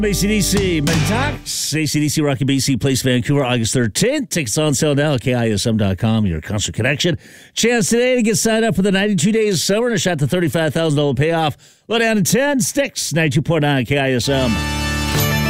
AC/DC, Many Talks. AC/DC Rocky BC Place Vancouver, August 13th. Tickets on sale now at KISM.com, your concert connection. Chance today to get signed up for the 92 Days of Summer and a shot to $35,000 payoff. Low down to 10 sticks, 92.9 KISM.